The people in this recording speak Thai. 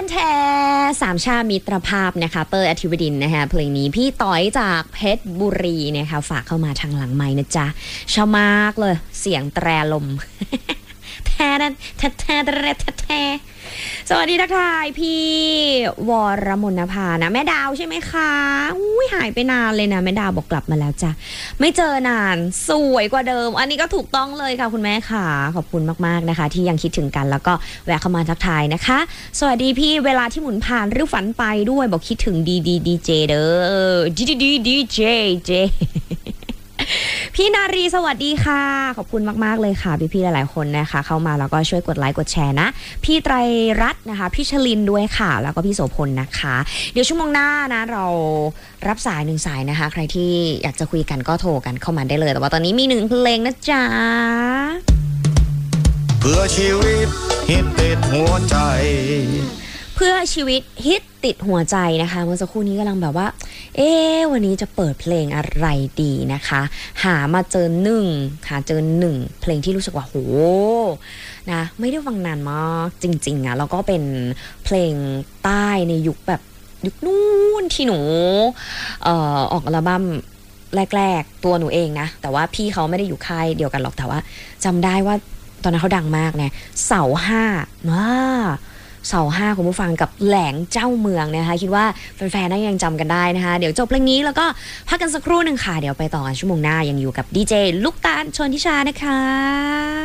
แท้สามชามิตรภาพนะคะเตอร์อธิบดินนะคะเพลงนี้พี่ต้อยจากเพชรบุรีนะคะฝากเข้ามาทางหลังไมค์นะจ๊ะชอบมากเลยเสียงแตรลม แท้แท้แท้แท้สวัสดีทักทายพี่วรมนภานะแม่ดาวใช่ไหมคะอุ้ยหายไปนานเลยนะแม่ดาวบอกกลับมาแล้วจ้ะไม่เจอนานสวยกว่าเดิมอันนี้ก็ถูกต้องเลยค่ะคุณแม่ค่ะขอบคุณมากๆนะคะที่ยังคิดถึงกันแล้วก็แวะเข้ามาทักทายนะคะสวัสดีพี่เวลาที่หมุนผ่านหรือฝันไปด้วยบอกคิดถึงดีเจเด้อดีเจพี่นารีสวัสดีค่ะขอบคุณมากๆเลยค่ะพี่ๆหลายๆคนนะคะเข้ามาแล้วก็ช่วยกดไลค์กดแชร์นะพี่ไตรรัตน์นะคะพี่ชลินด้วยค่ะแล้วก็พี่โสพลนะคะเดี๋ยวชั่วโมงหน้านะเรารับสายหนึ่งสายนะคะใครที่อยากจะคุยกันก็โทรกันเข้ามาได้เลยแต่ว่าตอนนี้มีหนึ่งเพลงนะจ๊ะเพื่อชีวิตฮิตติดหัวใจเพื่อชีวิตฮิตติดหัวใจนะคะเมื่อสักครู่นี้กำลังแบบว่าวันนี้จะเปิดเพลงอะไรดีนะคะหาเจอหนึ่งเพลงที่รู้สึกว่าโหนะไม่ได้ฟังนานมากจริงๆอะแล้วก็เป็นเพลงใต้ในยุคแบบยุคนู้นที่หนูออกอัลบั้มแรกๆตัวหนูเองนะแต่ว่าพี่เขาไม่ได้อยู่ค่ายเดียวกันหรอกแต่ว่าจำได้ว่าตอนนั้นเขาดังมากนะเสาห้าคุณผู้ฟังกับแหลงเจ้าเมืองนะคะคิดว่าแฟนๆน่ายังจำกันได้นะคะเดี๋ยวจบเพลงนี้แล้วก็พักกันสักครู่หนึ่งค่ะเดี๋ยวไปต่อกันชั่วโมงหน้ายังอยู่กับดีเจลูกตาลชนทิชานะคะ